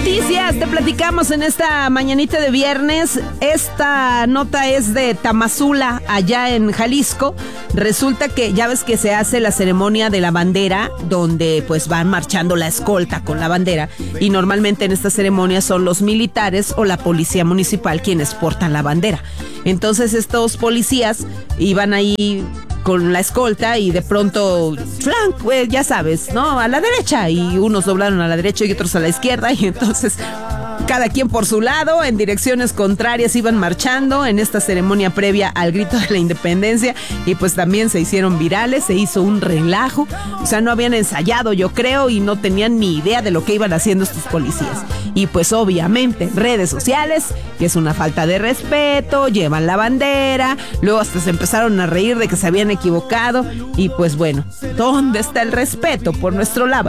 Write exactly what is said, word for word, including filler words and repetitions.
noticias te platicamos en esta mañanita de viernes. Esta nota es de Tamazula, allá en Jalisco. Resulta que ya ves que se hace la ceremonia de la bandera, donde pues van marchando la escolta con la bandera, y normalmente en esta ceremonia son los militares o la policía municipal quienes portan la bandera. Entonces estos policías iban ahí con la escolta y de pronto, flank, pues ya sabes, ¿no? A la derecha, y unos doblaron a la derecha y otros a la izquierda, y entonces cada quien por su lado, en direcciones contrarias, iban marchando en esta ceremonia previa al grito de la independencia, y pues también se hicieron virales, se hizo un relajo. O sea, no habían ensayado, yo creo, y no tenían ni idea de lo que iban haciendo estos policías. Y pues obviamente en redes sociales, que es una falta de respeto, llevan la bandera, luego hasta se empezaron a reír de que se habían equivocado, y pues bueno, ¿dónde está el respeto por nuestro lado?